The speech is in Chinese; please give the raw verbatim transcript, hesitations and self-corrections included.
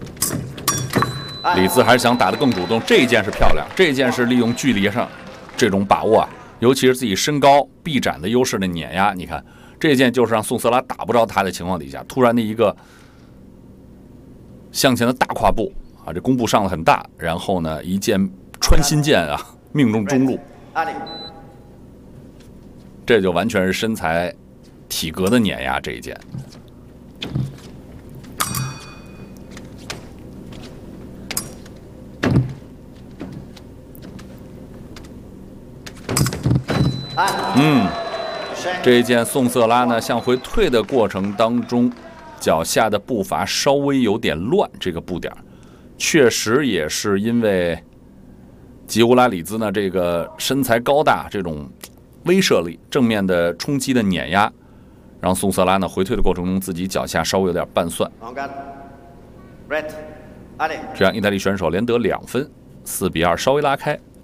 李兹还是想打得更主动，这一剑是漂亮，这一剑是利用距离上这种把握啊，尤其是自己身高臂展的优势的碾压。你看这一剑就是让宋瑟拉打不着他的情况底下，突然的一个向前的大跨步啊，这弓步上的很大，然后呢一剑穿心剑啊，命中中路，这就完全是身材体格的碾压这一剑。嗯，这一剑宋瑟拉呢向回退的过程当中，脚下的步伐稍微有点乱，这个步点确实也是因为吉乌拉里兹呢这个身材高大，这种威慑力、正面的冲击的碾压，让宋瑟拉呢回退的过程中自己脚下稍微有点半算。这样意大利选手连得两分，四比二稍微拉开。